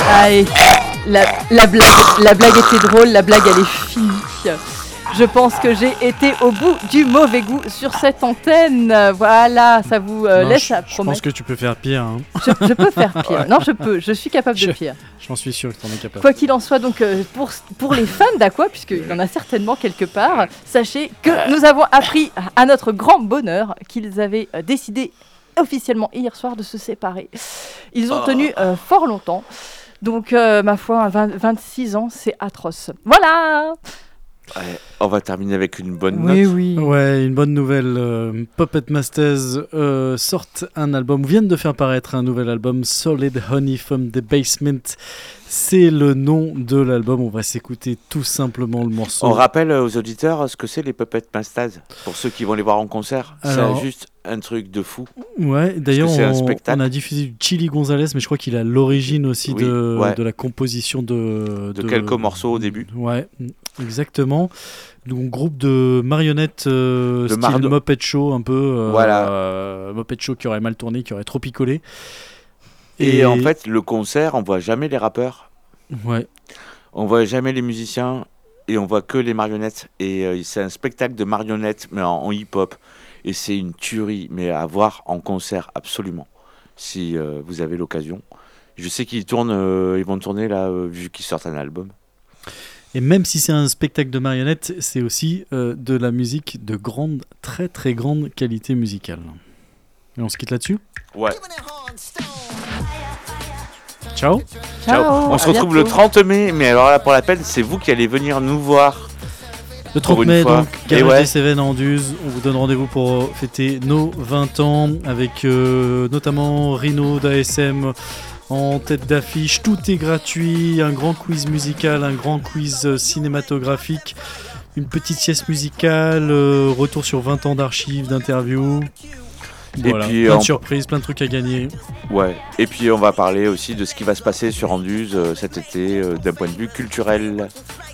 Allez, la blague était drôle, la blague elle est finie. Je pense que j'ai été au bout du mauvais goût sur cette antenne. Voilà, ça vous laisse à promettre. Je pense que tu peux faire pire. Hein. Je peux faire pire. Non, je suis capable de pire. J'en suis sûr que tu en es capable. Quoi qu'il en soit, donc pour les fans d'Aqua, puisqu'il y en a certainement quelque part, sachez que nous avons appris à notre grand bonheur qu'ils avaient décidé officiellement hier soir de se séparer. Ils ont tenu fort longtemps. Donc, ma foi, 26 ans, c'est atroce. Voilà. Ouais, on va terminer avec une bonne note. Oui. Ouais, une bonne nouvelle. Puppet Masters sortent un album, viennent de faire paraître un nouvel album, Solid Honey from the Basement. C'est le nom de l'album. On va s'écouter tout simplement le morceau. On rappelle aux auditeurs ce que c'est les Puppet Masters, pour ceux qui vont les voir en concert. Alors, c'est juste un truc de fou. Ouais, d'ailleurs, on a diffusé du Chili Gonzalez, mais je crois qu'il a l'origine aussi de la composition de quelques morceaux au début. Ouais, exactement. Donc, groupe de marionnettes style Muppet Show, un peu. Muppet Show qui aurait mal tourné, qui aurait trop picolé. Et en fait, le concert, on voit jamais les rappeurs. Ouais. On voit jamais les musiciens et on voit que les marionnettes. Et c'est un spectacle de marionnettes, mais en hip-hop. Et c'est une tuerie, mais à voir en concert, absolument. Si vous avez l'occasion. Je sais qu'ils vont tourner là, vu qu'ils sortent un album. Et même si c'est un spectacle de marionnettes, c'est aussi de la musique de très très grande qualité musicale. Et on se quitte là-dessus ? Ouais. Ciao. On se retrouve le 30 mai, mais alors là, pour la peine, c'est vous qui allez venir nous voir. Le 30 mai, donc, Garage des Cévennes à Anduze. On vous donne rendez-vous pour fêter nos 20 ans avec notamment Rino d'ASM en tête d'affiche. Tout est gratuit, un grand quiz musical, un grand quiz cinématographique, une petite sieste musicale, retour sur 20 ans d'archives, d'interviews. Voilà, puis, plein de surprises, plein de trucs à gagner. Ouais, et puis on va parler aussi de ce qui va se passer sur Anduze cet été d'un point de vue culturel.